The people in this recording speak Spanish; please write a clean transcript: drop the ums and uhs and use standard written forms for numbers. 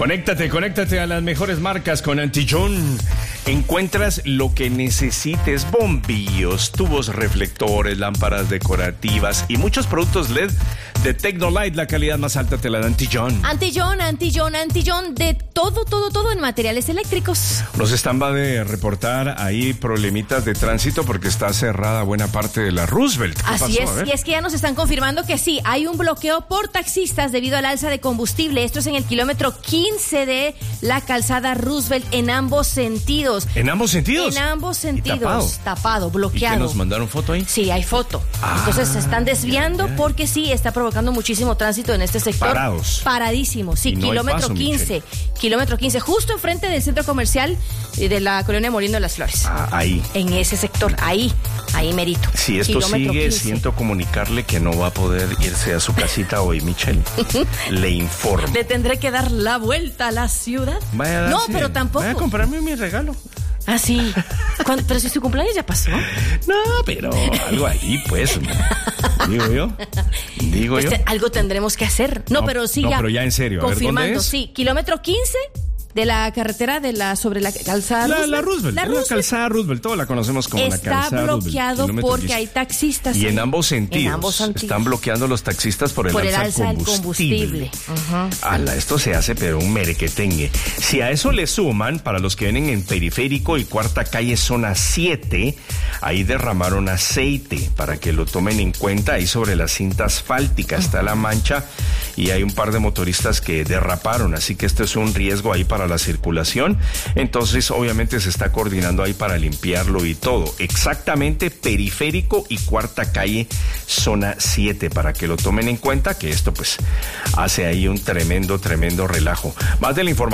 Conéctate a las mejores marcas con Antillón. Encuentras lo que necesites: bombillos, tubos reflectores, lámparas decorativas y muchos productos LED de Tecnolite. La calidad más alta te la da Antillón. Antillón, de todo en materiales eléctricos. Nos están de reportar ahí problemitas de tránsito porque está cerrada buena parte de la Roosevelt. Así es, y es que ya nos están confirmando que sí, hay un bloqueo por taxistas debido al alza de combustible. Esto es en el kilómetro 15 de la calzada Roosevelt en ambos sentidos. ¿En ambos sentidos? En ambos sentidos. Tapado, bloqueado. ¿Y qué nos mandaron foto ahí? Sí, hay foto. Entonces se están desviando porque sí, está provocando muchísimo tránsito en este sector. Parados. Paradísimo, sí, no kilómetro paso, 15. Kilómetro 15, justo enfrente del centro comercial de la colonia Molino de las Flores. Ahí. En ese sector, ahí merito. Si esto Kilómetro sigue, 15. siento comunicarle que no va a poder irse a su casita hoy, Michelle. Le informo. Le tendré que dar la vuelta a la ciudad. Vaya a darse, No, pero tampoco. Vaya a comprarme mi regalo. Ah, sí. Pero si su cumpleaños ya pasó. No, pero algo ahí, pues. Digo yo. Algo tendremos que hacer. No, pero sí, ya. Pero ya en serio. Confirmando, a ver, ¿dónde es? sí. Kilómetro 15 de la carretera sobre la calzada La Roosevelt. La calzada Roosevelt. Todos la conocemos como la calzada Está bloqueado Roosevelt, porque hay taxistas. Y ahí. en ambos sentidos. Están bloqueando los taxistas por el alza del combustible. Ala, esto se hace pero un merequetengue. Si a eso le suman, para los que vienen en Periférico y Cuarta Calle Zona 7, ahí derramaron aceite para que lo tomen en cuenta. Ahí sobre la cinta asfáltica está la mancha y hay un par de motoristas que derraparon, así que esto es un riesgo ahí para la circulación. Entonces obviamente se está coordinando ahí para limpiarlo y todo. Exactamente Periférico y Cuarta Calle Zona 7, para que lo tomen en cuenta, que esto pues hace ahí un tremendo relajo. Más de la información